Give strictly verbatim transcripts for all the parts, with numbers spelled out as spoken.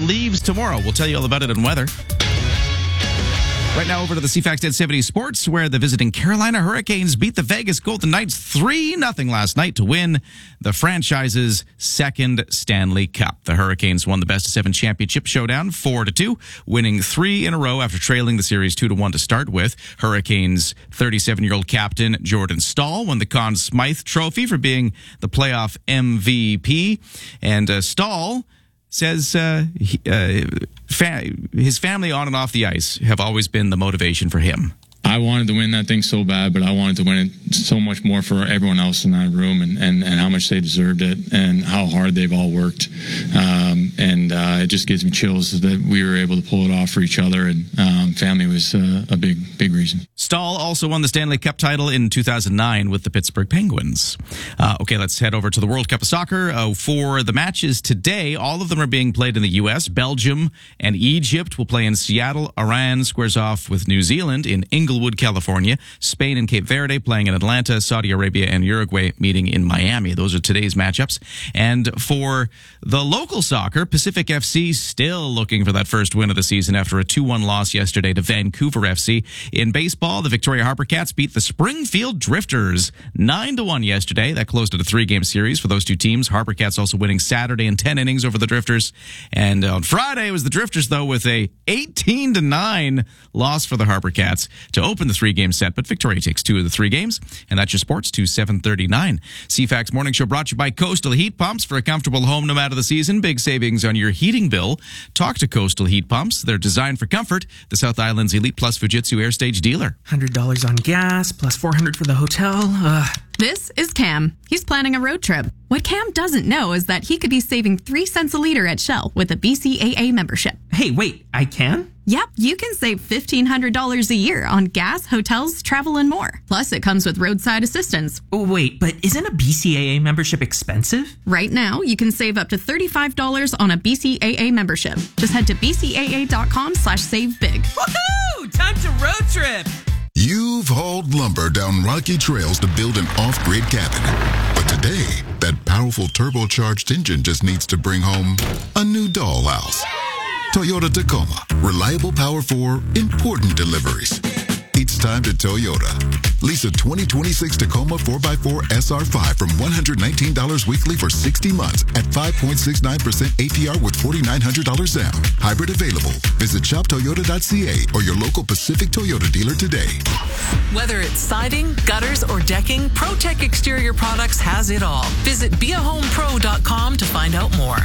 leaves tomorrow. We'll tell you all about it on weather. Right now, over to the C FAX ten seventy Sports, where the visiting Carolina Hurricanes beat the Vegas Golden Knights three nothing last night to win the franchise's second Stanley Cup. The Hurricanes won the best of seven championship showdown four to two, winning three in a row after trailing the series two to one to start with. Hurricanes thirty-seven-year-old captain Jordan Staal won the Conn Smythe Trophy for being the playoff M V P. And uh, Staal says uh, he, uh, fa- his family on and off the ice have always been the motivation for him. I wanted to win that thing so bad, but I wanted to win it so much more for everyone else in that room, and, and, and how much they deserved it and how hard they've all worked. Um, and uh, it just gives me chills that we were able to pull it off for each other, and um, family was uh, a big, big reason. Staal also won the Stanley Cup title in two thousand nine with the Pittsburgh Penguins. Uh, okay, let's head over to the World Cup of Soccer. Uh, for the matches today, all of them are being played in the U S. Belgium and Egypt will play in Seattle. Iran squares off with New Zealand in Inglewood, California. Spain and Cape Verde playing in Atlanta. Saudi Arabia and Uruguay meeting in Miami. Those are today's matchups. And for the local soccer, Pacific F C still looking for that first win of the season after a two one loss yesterday to Vancouver F C. In baseball, the Victoria Harper Cats beat the Springfield Drifters nine to one yesterday. That closed at a three-game series for those two teams. Harper Cats also winning Saturday in ten innings over the Drifters. And on Friday, it was the Drifters, though, with a eighteen to nine loss for the Harper Cats to open the three-game set. But Victoria takes two of the three games. And that's your sports to seven thirty-nine. C FAX Morning Show brought to you by Coastal Heat Pumps. For a comfortable home no matter the season, big savings on your heating bill. Talk to Coastal Heat Pumps. They're designed for comfort. The South Island's Elite Plus Fujitsu Air Stage dealer. one hundred dollars on gas, plus four hundred dollars for the hotel. Ugh. This is Cam. He's planning a road trip. What Cam doesn't know is that he could be saving three cents a liter at Shell with a B C A A membership. Hey, wait, I can? Yep, you can save fifteen hundred dollars a year on gas, hotels, travel, and more. Plus, it comes with roadside assistance. Oh, wait, but isn't a B C A A membership expensive? Right now, you can save up to thirty-five dollars on a B C A A membership. Just head to bcaa.com slash save big. Woohoo! Time to road trip! You've hauled lumber down rocky trails to build an off-grid cabin. But today, that powerful turbocharged engine just needs to bring home a new dollhouse. Toyota Tacoma. Reliable power for important deliveries. It's time to Toyota. Lease a twenty twenty-six Tacoma four by four S R five from one hundred nineteen dollars weekly for sixty months at five point six nine percent A P R with four thousand nine hundred dollars down. Hybrid available. Visit shop toyota dot c a or your local Pacific Toyota dealer today. Whether it's siding, gutters, or decking, ProTech Exterior Products has it all. Visit be a home pro dot com to find out more.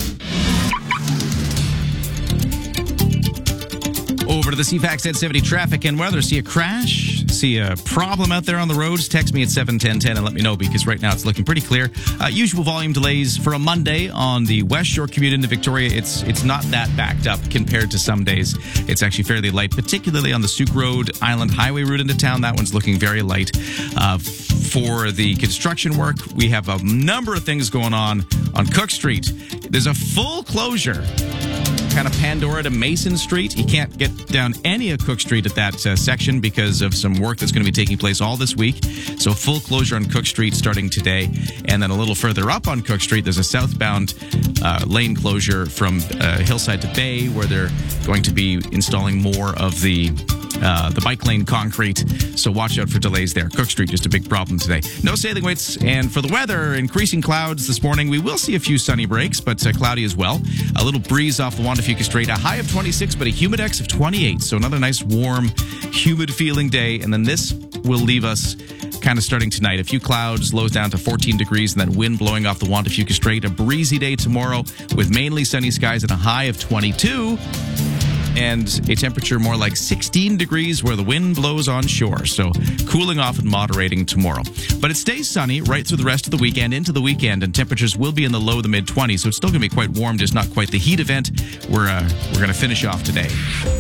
Over to the C FAX ten seventy traffic and weather. See a crash? See a problem out there on the roads? Text me at seven ten ten and let me know, because right now it's looking pretty clear. Uh, usual volume delays for a Monday on the West Shore commute into Victoria. It's it's not that backed up compared to some days. It's actually fairly light, particularly on the Souk Road Island Highway route into town. That one's looking very light. Uh, for the construction work, we have a number of things going on on Cook Street. There's a full closure. Kind of Pandora to Mason Street. You can't get down any of Cook Street at that uh, section because of some work that's going to be taking place all this week. So full closure on Cook Street starting today. And then a little further up on Cook Street, there's a southbound uh, lane closure from uh, Hillside to Bay, where they're going to be installing more of the Uh, the bike lane concrete, so watch out for delays there. Cook Street, just a big problem today. No sailing weights, and for the weather, increasing clouds this morning. We will see a few sunny breaks, but uh, cloudy as well. A little breeze off the Juan de Fuca Strait, a high of twenty-six, but a humidex of twenty-eight, so another nice, warm, humid-feeling day, and then this will leave us kind of starting tonight. A few clouds, lows down to fourteen degrees, and then wind blowing off the Juan de Fuca Strait. A breezy day tomorrow with mainly sunny skies and a high of twenty-two. And a temperature more like sixteen degrees where the wind blows on shore. So cooling off and moderating tomorrow. But it stays sunny right through the rest of the weekend into the weekend, and temperatures will be in the low to mid twenties. So it's still going to be quite warm, just not quite the heat event we're, uh, we're going to finish off today.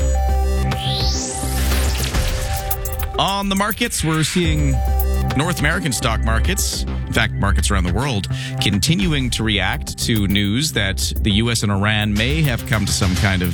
On the markets, we're seeing North American stock markets, in fact, markets around the world, continuing to react to news that the U S and Iran may have come to some kind of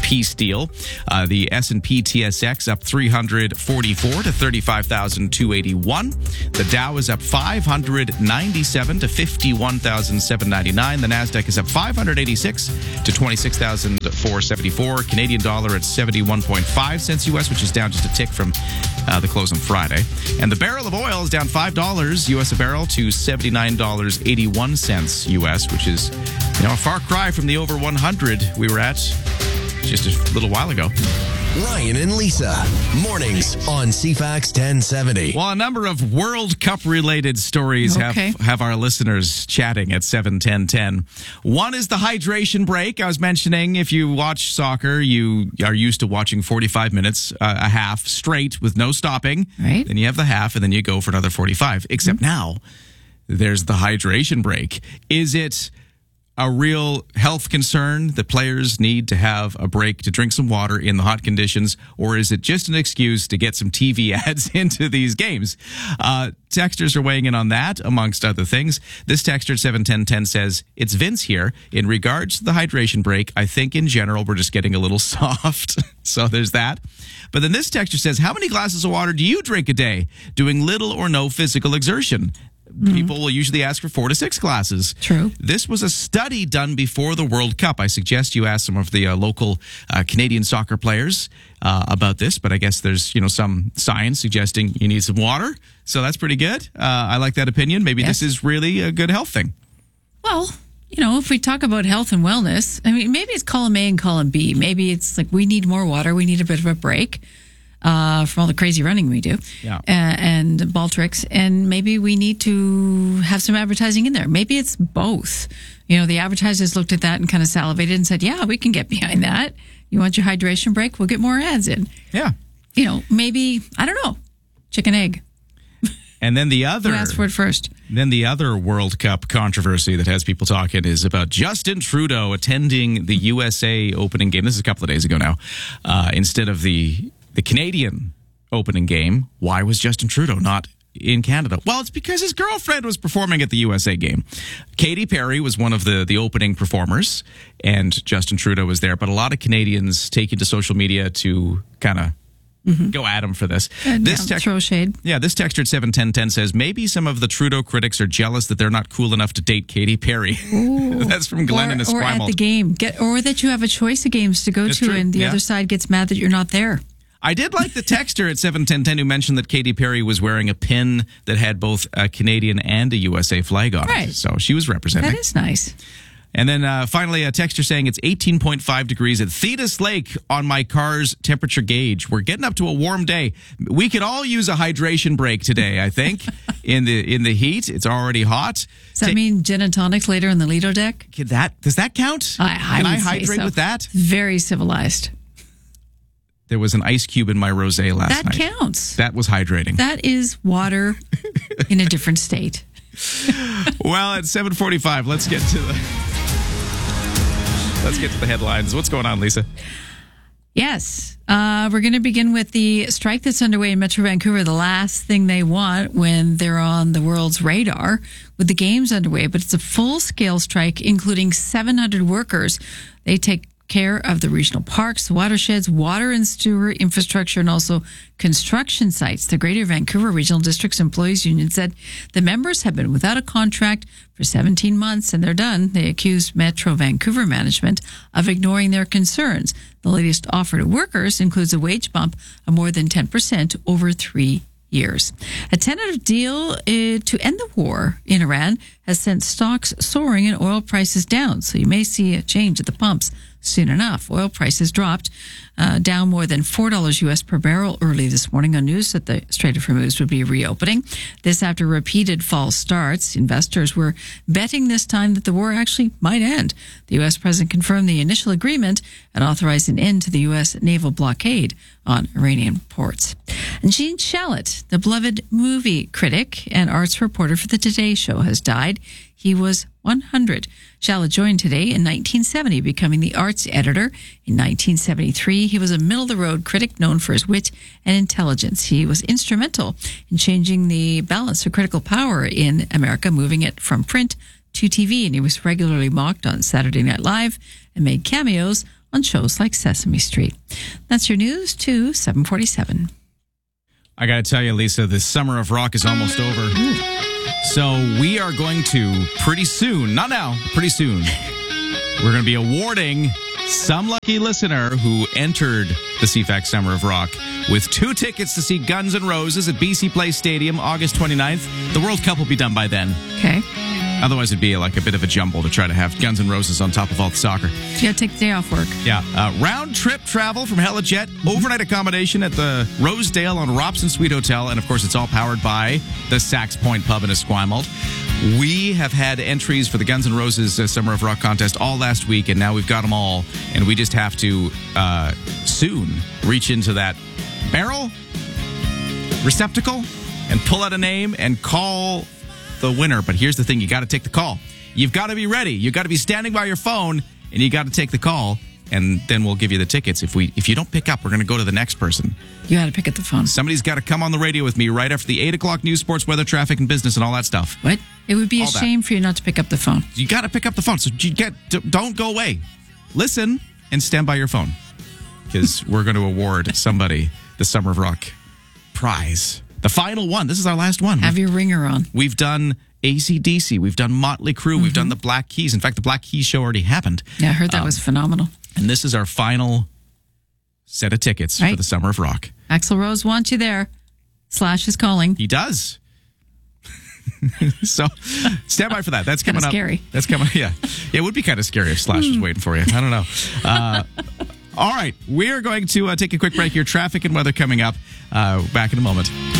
peace deal. Uh, the S and P T S X up three hundred forty-four to thirty-five thousand two hundred eighty-one. The Dow is up five hundred ninety-seven to fifty-one thousand seven hundred ninety-nine. The Nasdaq is up five hundred eighty-six to twenty-six thousand four hundred seventy-four. Canadian dollar at seventy-one point five cents U S, which is down just a tick from uh, the close on Friday. And the barrel of oil is down five dollars U S a barrel to seventy-nine dollars and eighty-one cents U S, which is, you know, a far cry from the over one hundred we were at just a little while ago. Ryan and Lisa, mornings on C FAX ten seventy. Well, a number of World Cup related stories Okay. have, have our listeners chatting at seven ten ten. One is the hydration break. I was mentioning if you watch soccer, you are used to watching forty-five minutes, uh, a half straight with no stopping. Right. Then you have the half, and then you go for another forty-five. Except mm-hmm. now, there's the hydration break. Is it a real health concern that players need to have a break to drink some water in the hot conditions, or is it just an excuse to get some T V ads into these games? Uh, texters are weighing in on that, amongst other things. This texter at seven ten ten says, it's Vince here. In regards to the hydration break, I think in general we're just getting a little soft. So there's that. But then this texter says, how many glasses of water do you drink a day, doing little or no physical exertion? Mm-hmm. People will usually ask for four to six glasses. True. This was a study done before the World Cup. I suggest you ask some of the uh, local uh, Canadian soccer players uh, about this, but I guess there's, you know, some science suggesting you need some water. So that's pretty good. Uh, I like that opinion. Maybe Yes. this is really a good health thing. Well, you know, if we talk about health and wellness, I mean, maybe it's column A and column B. Maybe it's like we need more water. We need a bit of a break uh, from all the crazy running we do Yeah. uh, and ball tricks. And maybe we need to have some advertising in there. Maybe it's both. You know, the advertisers looked at that and kind of salivated and said, yeah, we can get behind that. You want your hydration break? We'll get more ads in. Yeah. You know, maybe, I don't know, chicken egg. And then the other Who asked for it first? Then the other World Cup controversy that has people talking is about Justin Trudeau attending the U S A opening game. This is a couple of days ago now. Uh, instead of the the Canadian opening game, why was Justin Trudeau not in Canada? Well, it's because his girlfriend was performing at the U S A game. Katy Perry was one of the, the opening performers, and Justin Trudeau was there. But a lot of Canadians take to social media to kind of Mm-hmm. go at him for this. And, this yeah, text, throw shade. Yeah, this texter at seven ten ten says, maybe some of the Trudeau critics are jealous that they're not cool enough to date Katy Perry. That's from Glenn or, in or at Esquimalt. the game, get or that you have a choice of games to go That's to, true, and the yeah. other side gets mad that you're not there. I did like the texter at seven ten ten who mentioned that Katy Perry was wearing a pin that had both a Canadian and a U S A flag on Right. it. So she was representing. That is nice. And then uh, finally, a texter saying it's eighteen point five degrees at Thetis Lake on my car's temperature gauge. We're getting up to a warm day. We could all use a hydration break today, I think, in the in the heat. It's already hot. Does that Ta- mean gin and tonics later on the Lido deck? Could that, does that count? I, I Can I would say hydrate so. with that? Very civilized. There was an ice cube in my rosé last That night. counts. That was hydrating. That is water in a different state. Well, at seven forty-five, let's get to the let's get to the headlines. What's going on, Lisa? Yes. Uh, we're going to begin with the strike that's underway in Metro Vancouver. The last thing they want when they're on the world's radar with the games underway. But it's a full-scale strike, including seven hundred workers. They take care of the regional parks, watersheds, water and sewer infrastructure, and also construction sites. The Greater Vancouver Regional District's Employees Union said the members have been without a contract for seventeen months, and they're done. They accused Metro Vancouver management of ignoring their concerns. The latest offer to workers includes a wage bump of more than ten percent over three years. A tentative deal uh, to end the war in Iran has sent stocks soaring and oil prices down, so you may see a change at the pumps soon enough. Oil prices dropped uh, down more than four dollars U S per barrel early this morning on news that the Strait of Hormuz would be reopening. This after repeated false starts. Investors were betting this time that the war actually might end. The U S president confirmed the initial agreement and authorized an end to the U S naval blockade on Iranian ports. And Gene Shalit, the beloved movie critic and arts reporter for the Today Show, has died. He was one hundred. Shalit joined Today in nineteen seventy, becoming the arts editor. In nineteen seventy-three, he was a middle-of-the-road critic known for his wit and intelligence. He was instrumental in changing the balance of critical power in America, moving it from print to T V, and he was regularly mocked on Saturday Night Live and made cameos on shows like Sesame Street. That's your news to seven forty-seven. I got to tell you, Lisa, the summer of rock is almost over. Ooh. So we are going to pretty soon, not now, pretty soon, we're going to be awarding some lucky listener who entered the C FAX Summer of Rock with two tickets to see Guns N' Roses at B C Place Stadium August twenty-ninth. The World Cup will be done by then. Okay. Otherwise, it'd be like a bit of a jumble to try to have Guns N' Roses on top of all the soccer. You got to take the day off work. Yeah. Uh, round trip travel from Helijet, overnight accommodation at the Rosedale on Robson Suite Hotel. And of course, it's all powered by the Sax Point Pub in Esquimalt. We have had entries for the Guns N' Roses uh, Summer of Rock contest all last week, and now we've got them all. And we just have to uh, soon reach into that barrel, receptacle, and pull out a name and call the winner. But here's the thing, you got to take the call. You've got to be ready. You've got to be standing by your phone, and you got to take the call, and then we'll give you the tickets. If we if you don't pick up, we're going to go to the next person. You got to pick up the phone. Somebody's got to come on the radio with me right after the eight o'clock news, sports, weather, traffic, and business, and all that stuff. What? It would be All a that. shame for you not to pick up the phone. You got to pick up the phone. So you get don't go away. Listen and stand by your phone, because we're going to award somebody the Summer of Rock prize. The final one. This is our last one. Have your ringer on. We've done A C D C. We've done Motley Crue. Mm-hmm. We've done the Black Keys. In fact, the Black Keys show already happened. Yeah, I heard that Um, was phenomenal. And this is our final set of tickets Right. for the Summer of Rock. Axl Rose wants you there. Slash is calling. He does. So stand by for that. That's Kinda coming up. scary. That's coming. Yeah, it would be kind of scary if Slash was waiting for you. I don't know. Uh, all right, we are going to uh, take a quick break here. Traffic and weather coming up. Uh, back in a moment.